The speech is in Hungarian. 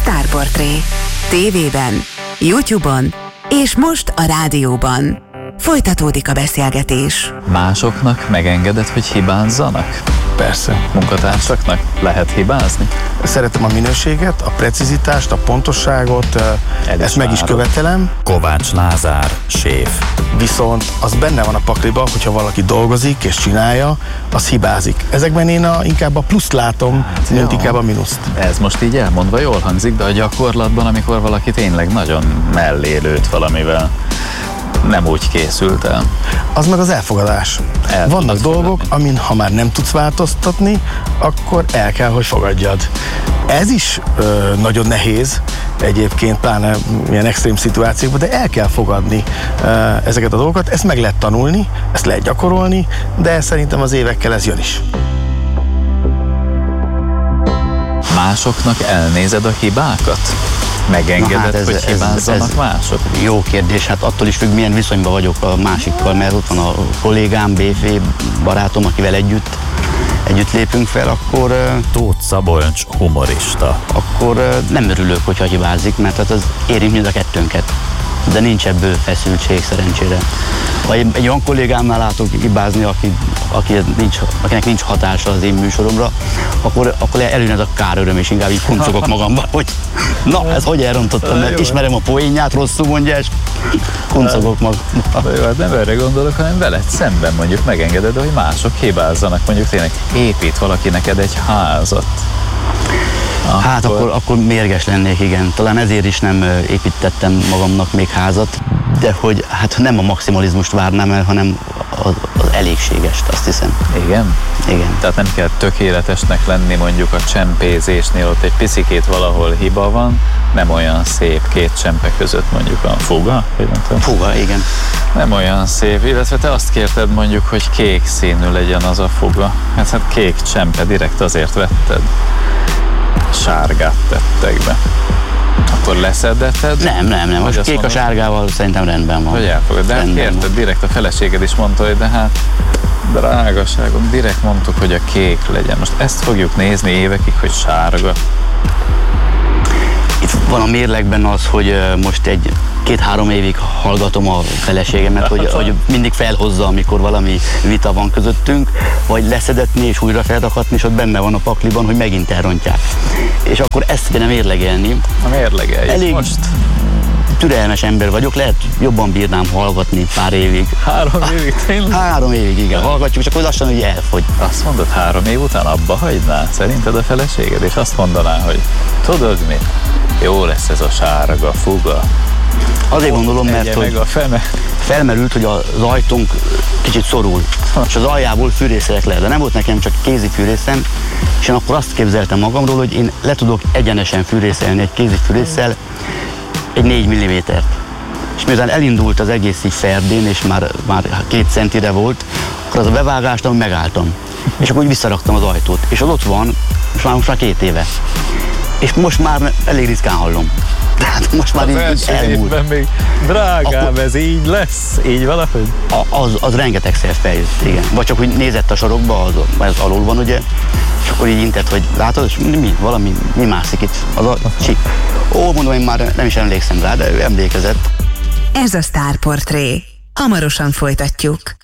Sztárportré. TV-ben, YouTube-on és most a rádióban. Folytatódik a beszélgetés. Másoknak megengedett, hogy hibázzanak? Persze. Munkatársaknak lehet hibázni? Szeretem a minőséget, a precizitást, a pontosságot, ezt meg is követelem. Kovács Lázár, séf. Viszont az benne van a pakliba, hogyha valaki dolgozik és csinálja, az hibázik. Ezekben én inkább a pluszt látom, mint inkább a mínuszt. Ez most így elmondva jól hangzik, de a gyakorlatban, amikor valaki tényleg nagyon mellé lőtt valamivel, nem úgy készült el. Az meg az elfogadás. Vannak dolgok, amin ha már nem tudsz változtatni, akkor el kell, hogy fogadjad. Ez is nagyon nehéz egyébként, pláne ilyen extrém szituációkban, de el kell fogadni ezeket a dolgokat. Ezt meg lehet tanulni, ezt lehet gyakorolni, de szerintem az évekkel ez jön is. Másoknak elnézed a hibákat? Megengedett, hogy hibázzanak mások? Jó kérdés, hát attól is függ, milyen viszonyban vagyok a másikkal, mert ott van a kollégám, BF barátom, akivel együtt lépünk fel, akkor... Tóth Szabolcs, humorista. Akkor nem örülök, hogyha hibázik, mert hát az érint mind a kettőnket. De nincs ebből feszültség szerencsére. Ha egy olyan kollégámnál látok hibázni, akinek nincs hatása az én műsoromra, akkor előjön ez a káröröm, és inkább így kuncogok magamban, hogy na, ez hogy elrontottam, mert ismerem a poénját, rosszul mondja, és kuncogok magamban. Jó, hát nem erre gondolok, hanem veled szemben mondjuk megengeded, hogy mások hibázzanak, mondjuk tényleg épít valaki neked egy házat. Hát akkor mérges lennék, igen. Talán ezért is nem építettem magamnak még házat, de hogy hát nem a maximalizmust várnám el, hanem az elégségest, azt hiszem. Igen? Igen. Tehát nem kell tökéletesnek lenni mondjuk a csempézésnél, ott egy picikét valahol hiba van, nem olyan szép két csempe között mondjuk a fuga? Fuga, igen. Nem olyan szép, illetve te azt kérted mondjuk, hogy kék színű legyen az a fuga. Hát kék csempe, direkt azért vetted. Sárgát tettek be. Akkor leszedetted? Nem. Most kék a sárgával szerintem rendben van. Hogy elfogad, de hát kérted, direkt a feleséged is mondta, hogy de hát drágaságom, direkt mondtuk, hogy a kék legyen. Most ezt fogjuk nézni évekig, hogy sárga. Itt van a mérlegben az, hogy most 2-3 évig hallgatom a feleségemet, hogy mindig felhozza, amikor valami vita van közöttünk, vagy leszedetni és újra felrakatni, és ott benne van a pakliban, hogy megint elrontják. És akkor ezt kéne mérlegelni. A mérlegeljük elég most. Türelmes ember vagyok, lehet jobban bírnám hallgatni pár évig. 3 évig tényleg? 3 évig, igen, hallgatjuk, és akkor lassan, hogy elfogy. Azt mondod, 3 év után abba hagyná szerinted a feleséged, és azt mondaná, hogy tudod mit? Jó lesz ez a sárga fuga. Azért gondolom, mert hogy felmerült, hogy az ajtónk kicsit szorul, és az aljából fűrészek lehet, de nem volt nekem csak kézi fűrészem, és én akkor azt képzeltem magamról, hogy én le tudok egyenesen fűrészelni egy kézi fűrésszel egy 4 mm-t. És miután elindult az egész így ferdén, és már 2 centire volt, akkor az a bevágást, ahogy megálltam. És akkor úgy visszaraktam az ajtót. És az ott van, most már 2 éve. És most már elég ritkán hallom. Tehát most már így elmúlt. Még drágám, akkor, ez így lesz? Így valahogy? Az rengetegszer feljött, igen. Vagy csak úgy nézett a sorokba, az alul van, ugye, és akkor így intett, hogy látod, mi mászik itt? Az a csip. Mondom, én már nem is emlékszem rá, de ő emlékezett. Ez a Sztárportré. Hamarosan folytatjuk.